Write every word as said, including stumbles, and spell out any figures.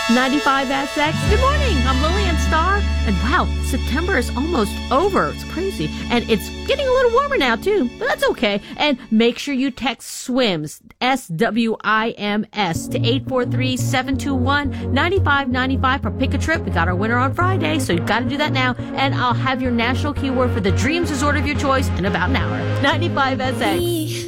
ninety-five S X. Good morning. I'm Lillian Starr. And wow, September is almost over. It's crazy. And it's getting a little warmer now, too. But that's okay. And make sure you text SWIMS, S W I M S, to eight four three, seven two one, nine five nine five for Pick a Trip. We got our winner on Friday, so you've got to do that now. And I'll have your national keyword for the Dreams Resort of your choice in about an hour. ninety-five S X.